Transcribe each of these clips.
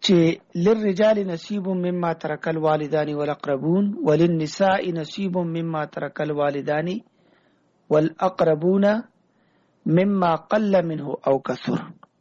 چې للرجال نصیب مما ترک الوالدان والاقربون وللنساء نصیب مما ترک الوالدان والاقربون مما قل منه او کثر.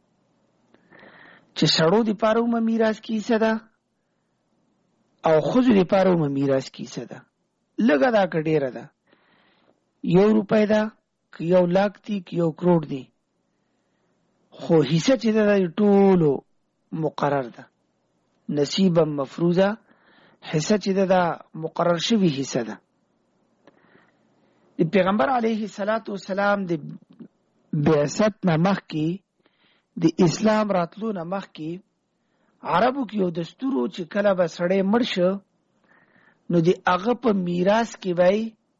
چې سړو دی پاره هم میراث کی صدا او خزو دی پاره هم میراث کی صدا. لګا دا کډیره ده 1 روپۍ ده که 1 لاک دی که 1 کروڑ دی خو حصہ چې ده ټولو مقرر ده نصیبا مفروضه حصہ چې ده مقرر شوی حصہ ده. د پیغمبر علیه الصلاۃ والسلام د بعثت نه مخکې د اسلام راتلو نه مخکې عربو کې یو دستور چې کله به سړی مړ شه نو د هغه په میراث کې وای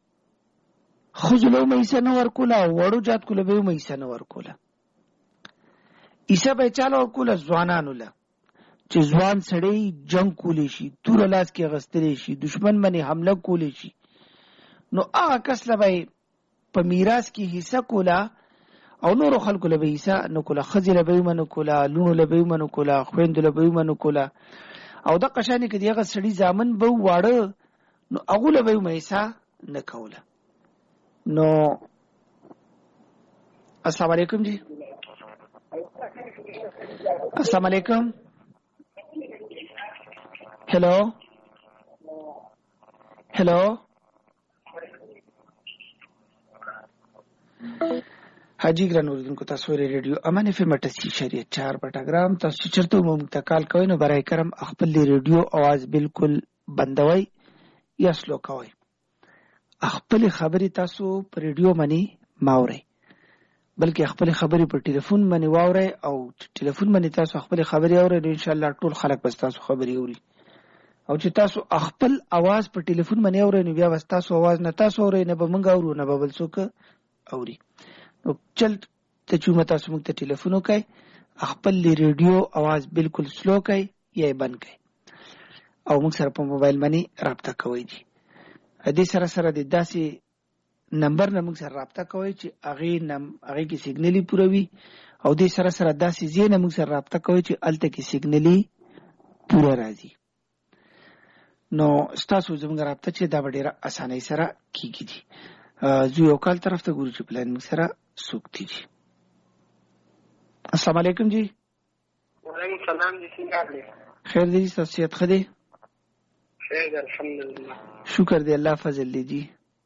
خزلو مېسه نه ورکوله وړو جات کوله به مېسه نه ورکوله ایسه به چاله ورکوله ځوانانو له چې ځوان سړی جنگ کولی شي تور لاس کې غستلی شي دشمن باندې حمله کولی شي نو هغه کس له به په میراث کې حصہ کوله او نور خلکو له به حصہ نو کوله خزل به منو کوله لونو له به منو کوله خويند له به منو کوله او د قشانی کې دیغه سړی ځامن به واړه نو هغه له به مېسا نه کوله. نو السلام علیکم جی. السلام علیکم. Hello hello हाजी ګران اوریدونکو تاسو ریډیو امان اف ام 88.4 پټاګرام تاسو چرته مو متکال کوئ نو برای کرم خپل ریډیو आवाज بالکل بندوي یا سلو کوئ. خپل خبري تاسو پر ریډیو باندې ماوري بلکې خپل خبري پر ټلیفون باندې واوري او ټلیفون باندې تاسو خپل خبري اورئ ان شاء الله ټول خلک بس تاسو خبري اوري او چې تاسو خپل आवाज په ټلیفون باندې اورئ نو بیا بس تاسو आवाज نه تاسو اورئ نه به موږ اورو نه به بل څوک اوري. نو چل ته چې تاسو موږ ته ټلیفون وکړئ خپل ریډیو आवाज بالکل سلو کړئ یا بند کړئ او موږ سره په موبایل باندې رابطه کوئ. دي دې سره سره د داسې نمبر نه موږ سره رابطه کوئ چې هغه کې سیګنالي پوروي او دې سره سره داسې زینه موږ سره رابطه کوئ چې الته کې سیګنالي پوره راځي. نو ستاسو زموږ رابطه چې دا ډیره اسانۍ سره کیږي. دي زه یو کال طرف ته ګورم چې پلان موږ سره سوکتي دي. السلام علیکم جی. وعلیکم السلام جی. څنګه دي؟ خیر دی تاسو صحت ښه دی؟ خیر الحمدلله. شکر دی الله فضل دی جی.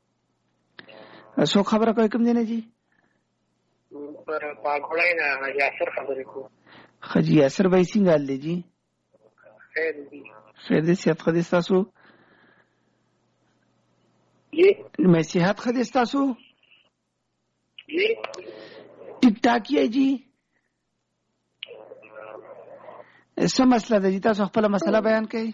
سو خبره کوي کوم دی نه جی؟ پر پاګوړای نه یاسر خبرې کو. خجی یاسر بھائی څنګه حال دی جی؟ خیر دی. خیر دی صحت ښه دی تاسو؟ جی میں صحت ښه دی تاسو؟ جی ټیک ټاک یې جی. څه مسله ده جی تاسو خپل مسله بیان کړئ.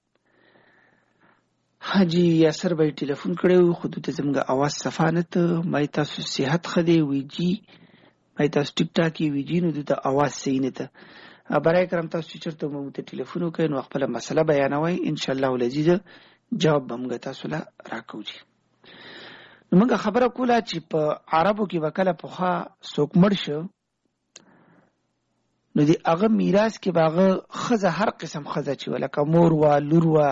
حاجی یاسر بھائی ټلیفون کړو خو ته زموږ आवाज صفا نه ته مې تاسو صحت خدي وی جی مې تاسو ټیک ټاک وی جی نو ته आवाज صحیح نه ته برای کرم تاسو چرته مو ته ټلیفون وکړئ نو خپل مسله بیانوي ان شاء الله العزیز جواب بمګ تاسو لا راکو جی. نو موږ خبره کوله چې په عربو کې وکاله پوخا څوک مړ شو نو دی هغه میراث کې باغه خزه هر قسم خزه چې ولکه مور وا لور وا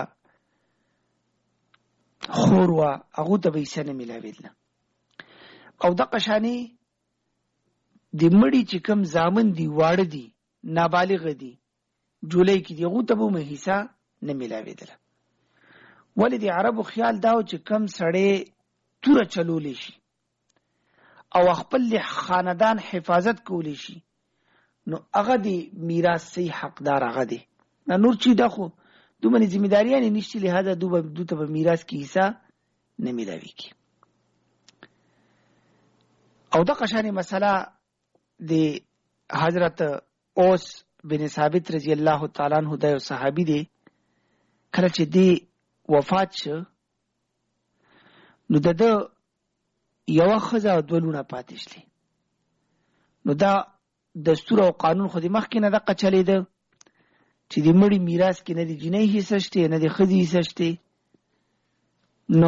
خور وا هغه ته به یې نه ملاویدل او د قشانی د مړی چې کم زامن دی واړه دی نابالغ دی جولای کې دی هغه ته به حصہ نه ملاویدل. ولې د عربو خیال داو چې کم سړی تور چلول شي او خپل خاندان حفاظت کولی شي نو هغه دی میراث صحیح حقدار هغه دی. نور چی دا خو دومره ځمېداریان نشته لہذا دوی ته میراث کې حصہ نه ملاوي کی. او د قشانی مسله د حضرت اوس بن ثابت رضی الله تعالی عنہ د صحابي دی کله چې دی وفات شو نو د یو خزه او دولونه پاتې شلي نو دا دستور او قانون خو د مخکې نه دقه چلیده چې د مړي میراث کې نه د جنۍ حصه شته نه د ښځې حصه شته نو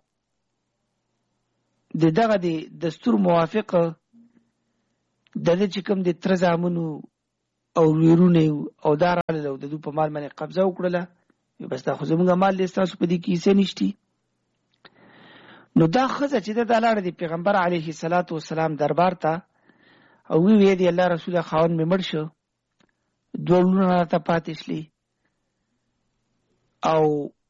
دغه د دستور موافق د چې کوم د تر زامنو او ویرونه او دا راغله او د دوی په مال باندې قبضه وکړله، بس دا خو زمونږ مال دی، ستاسو په دې کې هیڅ نشتی. نو دا ښځه چې ده دا لاړه د پیغمبر علیه الصلاة والسلام دربار ته او ویې د الله رسوله خاوند مې مړ شو، دوه وروڼه راته پاتې شلي او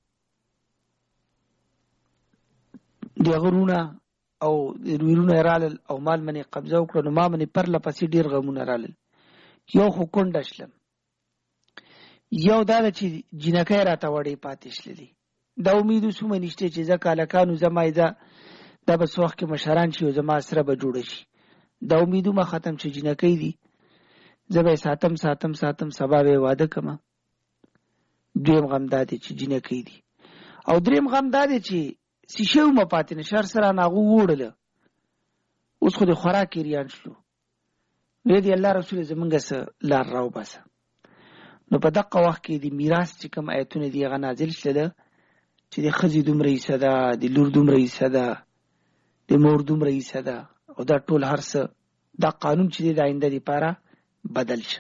د هغه وروڼه او ویرونه یې رالل او مال منې قبضه وکړه. نو ما منې پرله پسې ډېر غمونه رالل. یو خو کونډه شلم، یو دا ده چې جینکۍ راته وړې پاتې شللي. دا امید اوس هم نشته چې زه کالکانو زما دا به څه وخت کې مشران شي او زما سره به جوړه شي. دا امید هم ختم چې جینکۍ دي، زه به یې ساتم سبا به یې واده کړم. دویم غم دا دی چې جینکۍ دي، او دریم غم دا دی چې سیشه هم پاتې نه، شر سره هغه ووړله، اوس خو د خوراک ریان شلو. وی دی الله رسول زمونږ څه لار راوباسه. نو په دغه وخت کې د میراث چې کوم آیتونه دي هغه نازل شله چې د ښځې دومره حصه ده، د لور دومره حصه ده، د مور دومره حصه ده، او دا ټول هر څه دا قانون چې دی د آینده لپاره بدل شه.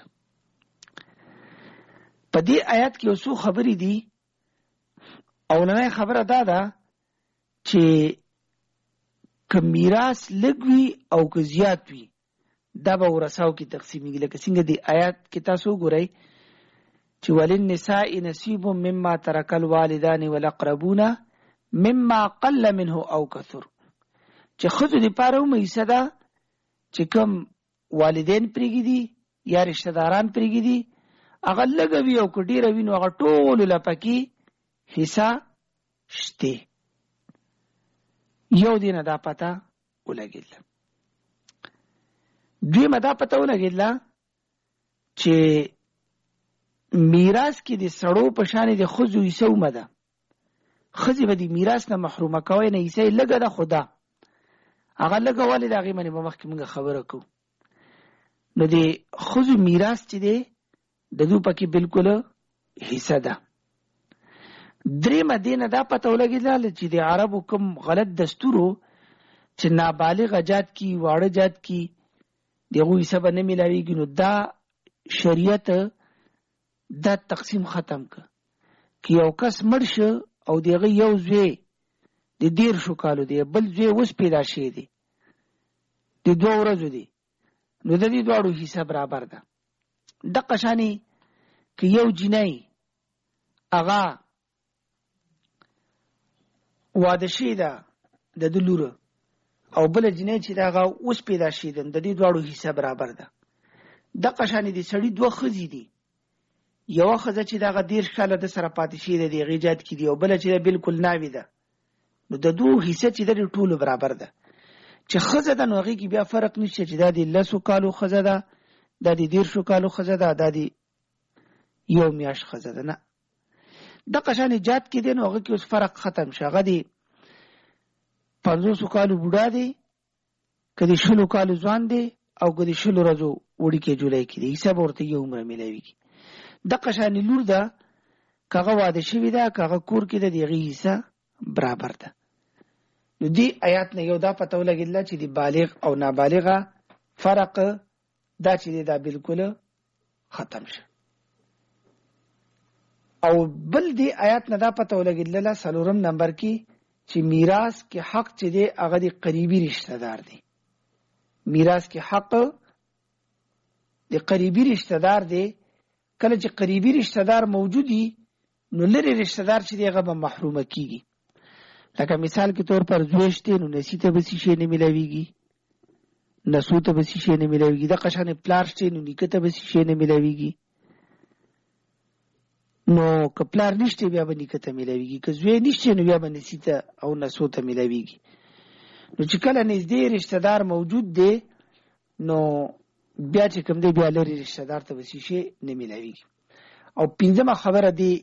په دې آیات کې یو څو خبرې دي. اولنۍ خبره دا ده چې که میراث لږ وي او که زیات وي دا به ورثاو کې تقسیمیږي. لکه څنګه د آیات کې تاسو وګورئ چې وللنساء نصیب مما ترک الوالدان والاقربون مما قل منه او کثر، چې ښځو دپاره هم حصه ده چې کوم والدین پرېږدي یا رشته داران پرېږدي، هغه لږه وي او که ډېره وي نو هغه ټولو له پکې حصه شته. یو دې نه دا پته ولګېدله. دویمه دا پته ولګېدله چې میراث کې د سړو په شانې د ښځو حصه اومه ده. ښځې به د میراث نه محرومه کوی نه، حصه یې لږه ده، خو ده هغه لږه ولې د هغې باندې به مخکې مونږ خبره کوو. نو د ښځو میراث چې دی د دوی پکې بلکل حصه ده. درېمه دې نه دا پته ولګېدله چې د عربو کوم غلط دستورو چې نابالغه جات کې واړه جات کې د هغوی حصه به نه میلاویږي، نو دا شریعت دا تقسیم ختم که. که یو کس مړ شه او د هغه یو زوی د 13 کالو دی، بل زوی اوس پیدا شوی دی، د 2 ورځو دی، نو د دې دواړو حصه برابر ده. دقه شانې که یو جینۍ هغه واده شوې ده د ده لوره او بله جینۍ چې ده هغه اوس پیدا شوې ده، د دې دواړو حصه برابر ده. دقه شانې د سړي 2 ښځې دي، یوه ښځه چې د هغه 13 کاله د سره پاتې شوې ده د هغې جات کې دي، او بله چې ده بلکل ناوې ده، نو د دوو حصه چې ده د ټولو برابر ده. چې ښځه ده نو هغې کې بیا فرق نشته چې دا د 10 کالو ښځه ده، دا د 13 کالو ښځه ده، دا د 1 میاشت ښځه ده، نه. دقه شانې جات کې دی نو هغه کې اوس فرق ختم شه. هغه د 50 کالو بوډا دی، که د 20 کالو ځوان دی، او که د 20 ورځو وړوکی جولای کې دی، حصه به ورته یو عمره میلاویږي. دقه شانې لور ده، که هغه واده شوې ده، که هغه کور کې ده، د هغې حصه برابر ده. نو دې آیات نه یو دا پته ولګېدله چې د بالغ او نابالغه فرق دا چې دی دا بلکل ختم شه. او بل دې آیات نه دا پته ولګېدله 4 نمبر کې چې میراث کې حق چې دی هغه د قریبي رشته دار دی. میراث کې حق د قریبي رشته دار دی. کله چې قریبي رشته دار موجودي نو لرې رشته دار چې دی هغه به محرومه کیږي. لکه مثال کې طور پر زوی شته نو نسی ته به څه شی نه میلاویږي، نسو ته به څه شی نه میلاویږي. دغه شانې پلار شته نو نیکه ته به څه شی نه میلاویږي. نو که پلار نشته بیا به نیکه ته میلاویږي، که زوی نشته نو بیا به نسی ته او نسو ته میلاویږي. نو چې کله نږدې رشته دار موجود دی نو بیا چې کوم دی بیا لرې رشته دار ته به څه شی نه میلاویږي. او 5مه خبره دی